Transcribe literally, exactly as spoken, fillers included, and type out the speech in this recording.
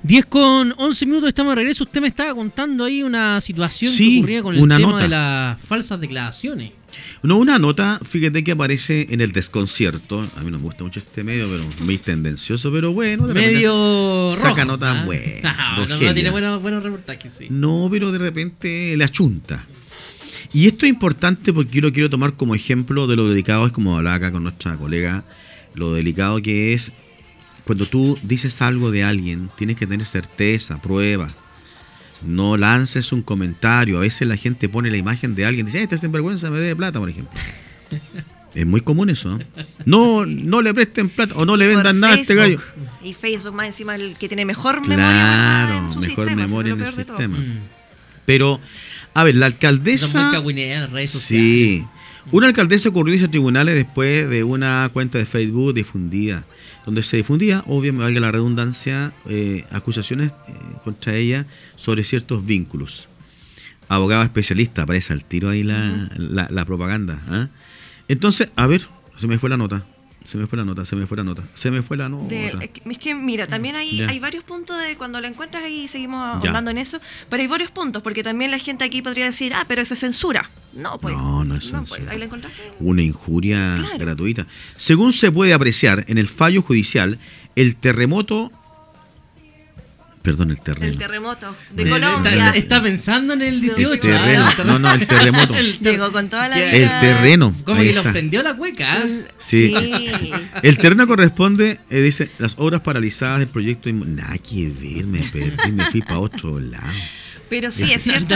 diez con once minutos, estamos de regreso. Usted me estaba contando ahí una situación Sí, que ocurría con el una tema nota. de las falsas declaraciones. No, una nota, fíjate que aparece en el desconcierto. A mí no me gusta mucho este medio, pero muy tendencioso, pero bueno. De repente Medio saca rojo, notas ¿ah? buenas. No, no, no tiene buenos, buenos reportajes, sí. No, pero de repente le achunta. Y esto es importante porque yo lo quiero tomar como ejemplo de lo delicado, es como hablaba acá con nuestra colega, lo delicado que es cuando tú dices algo de alguien, tienes que tener certeza, prueba. No lances un comentario. A veces la gente pone la imagen de alguien y dice, este es sinvergüenza, me debe plata, por ejemplo. Es muy común eso. No, no le presten plata o no le vendan nada a este gallo. Y Facebook más encima el que tiene mejor memoria Claro, en su mejor sistema, memoria eso en es el lo peor de todo. sistema. Mm. Pero, a ver, la Son muy alcaldesa... cagüineras en las redes sociales. Sí. Una alcaldesa ocurrió a tribunales después de una cuenta de Facebook difundida, donde se difundía, obviamente, valga la redundancia, eh, acusaciones eh, contra ella sobre ciertos vínculos. Abogado especialista, aparece al tiro ahí la, la, la propaganda. ¿Ah? Entonces, a ver, se me fue la nota. Se me fue la nota, se me fue la nota, se me fue la nota. De- es, que, es que, mira, también hay, Ya. hay varios puntos de cuando lo encuentras ahí seguimos Ya. hablando en eso, pero hay varios puntos, porque también la gente aquí podría decir, ah, pero eso es censura. No, pues. No, no es Pues, censura. ahí la encontraste. Una injuria Claro. gratuita. Según se puede apreciar en el fallo judicial, el terremoto... Perdón, el terreno. El terremoto de El- Colombia. Está, está pensando en el dieciocho. El terreno. ¿ah? No, no, el terremoto. El ter- Llegó con toda la ¿Qué? El vida. terreno. Como ahí que está. los prendió la cueca. ¿ah? Sí. Sí. El terreno corresponde, eh, dice, las obras paralizadas del proyecto. inmo- Nada que ver, me perdí, me fui para otro lado. Pero sí, es cierto